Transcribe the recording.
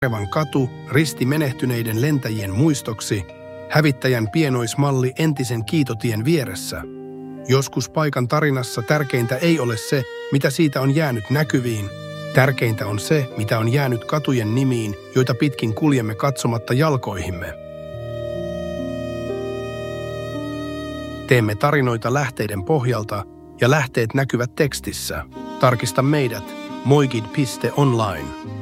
Revan katu risti menehtyneiden lentäjien muistoksi, hävittäjän pienoismalli entisen kiitotien vieressä. Joskus paikan tarinassa tärkeintä ei ole se, mitä siitä on jäänyt näkyviin. Tärkeintä on se, mitä on jäänyt katujen nimiin, joita pitkin kuljemme katsomatta jalkoihimme. Teemme tarinoita lähteiden pohjalta ja lähteet näkyvät tekstissä. Tarkista meidät moigid.online.